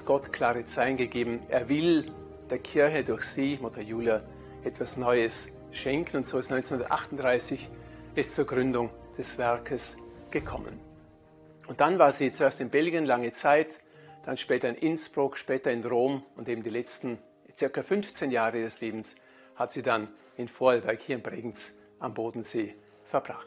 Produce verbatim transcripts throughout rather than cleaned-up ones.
Gott klare Zeichen gegeben. Er will der Kirche durch sie, Mutter Julia, etwas Neues schenken. Und so ist neunzehnhundertachtunddreißig es zur Gründung des Werkes gekommen. Und dann war sie zuerst in Belgien lange Zeit, dann später in Innsbruck, später in Rom und eben die letzten circa fünfzehn Jahre ihres Lebens hat sie dann in Vorarlberg hier in Bregenz am Bodensee verbracht.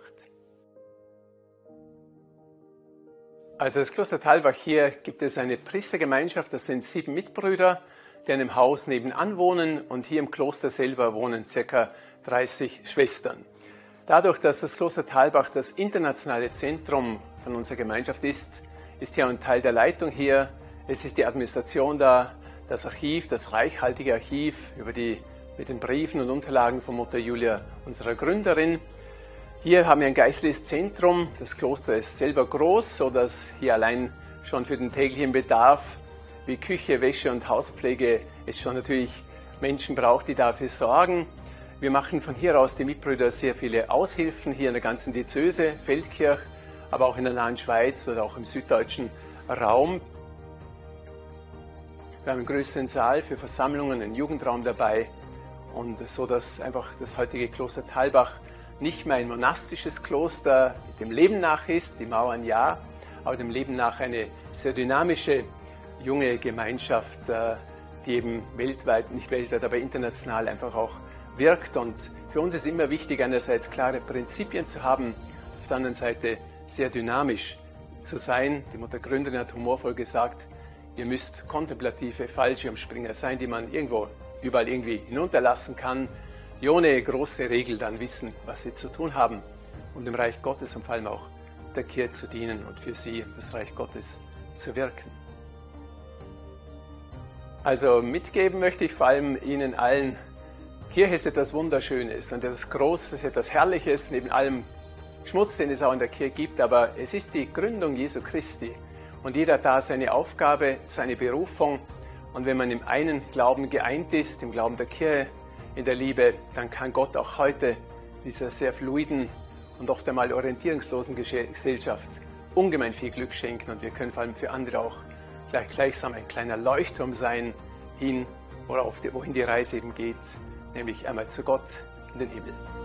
Also das Kloster Thalbach, hier gibt es eine Priestergemeinschaft, das sind sieben Mitbrüder, die in einem Haus nebenan wohnen, und hier im Kloster selber wohnen ca. dreißig Schwestern. Dadurch, dass das Kloster Thalbach das internationale Zentrum von unserer Gemeinschaft ist, ist hier ein Teil der Leitung hier, es ist die Administration da, das Archiv, das reichhaltige Archiv über die, mit den Briefen und Unterlagen von Mutter Julia, unserer Gründerin. Hier haben wir ein geistliches Zentrum. Das Kloster ist selber groß, sodass hier allein schon für den täglichen Bedarf wie Küche, Wäsche und Hauspflege es schon natürlich Menschen braucht, die dafür sorgen. Wir machen von hier aus, die Mitbrüder, sehr viele Aushilfen hier in der ganzen Diözese, Feldkirch, aber auch in der nahen Schweiz oder auch im süddeutschen Raum. Wir haben einen größeren Saal für Versammlungen, einen Jugendraum dabei, und so, dass einfach das heutige Kloster Thalbach nicht mehr ein monastisches Kloster mit dem Leben nach ist, die Mauern ja, aber dem Leben nach eine sehr dynamische, junge Gemeinschaft, die eben weltweit, nicht weltweit, aber international einfach auch wirkt. Und für uns ist immer wichtig, einerseits klare Prinzipien zu haben, auf der anderen Seite sehr dynamisch zu sein. Die Mutter Gründerin hat humorvoll gesagt, ihr müsst kontemplative Fallschirmspringer sein, die man irgendwo, überall irgendwie hinunterlassen kann, die ohne große Regel dann wissen, was sie zu tun haben, um dem Reich Gottes und vor allem auch der Kirche zu dienen und für sie, das Reich Gottes, zu wirken. Also mitgeben möchte ich vor allem Ihnen allen, Kirche ist etwas Wunderschönes und etwas Großes, etwas Herrliches, neben allem Schmutz, den es auch in der Kirche gibt, aber es ist die Gründung Jesu Christi und jeder hat da seine Aufgabe, seine Berufung, und wenn man im einen Glauben geeint ist, im Glauben der Kirche, in der Liebe, dann kann Gott auch heute dieser sehr fluiden und oft einmal orientierungslosen Gesellschaft ungemein viel Glück schenken, und wir können vor allem für andere auch gleich, gleichsam ein kleiner Leuchtturm sein, hin, worauf die, wohin die Reise eben geht, nämlich einmal zu Gott in den Himmel.